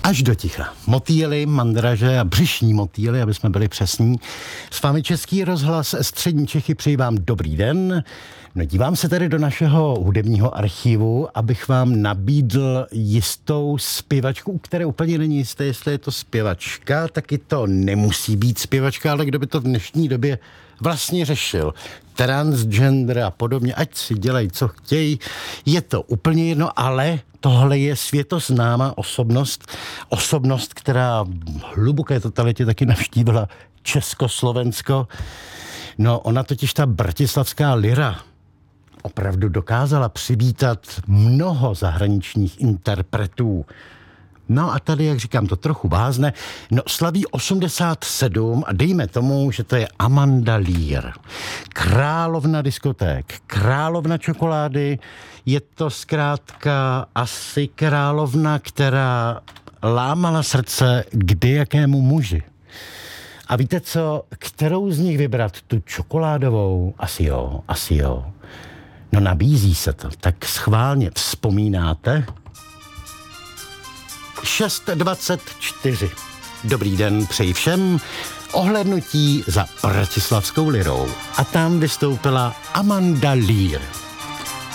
Až do ticha. Motýly, mandraže a břišní motýly, aby jsme byli přesní. S vámi Český rozhlas Střední Čechy, přeji vám dobrý den. No, dívám se tady do našeho hudebního archivu, abych vám nabídl jistou zpěvačku, u které úplně není jisté, jestli je to zpěvačka, taky to nemusí být zpěvačka, ale kdo by to v dnešní době vlastně řešil. Transgender a podobně, ať si dělají, co chtějí, je to úplně jedno, ale tohle je světoznámá osobnost, která v hluboké totalitě taky navštívila Československo. No, ona totiž ta bratislavská Lyra opravdu dokázala přivítat mnoho zahraničních interpretů. No a tady, jak říkám, to trochu vázne. No, slaví 87 a dejme tomu, že to je Amanda Lear. Královna diskoték, královna čokolády, je to zkrátka asi královna, která lámala srdce kdejakému muži. A víte co, kterou z nich vybrat? Tu čokoládovou? Asi jo. No, nabízí se to, tak schválně vzpomínáte? 6:24. Dobrý den přeji všem. Ohlédnutí za bratislavskou Lyrou. A tam vystoupila Amanda Lear.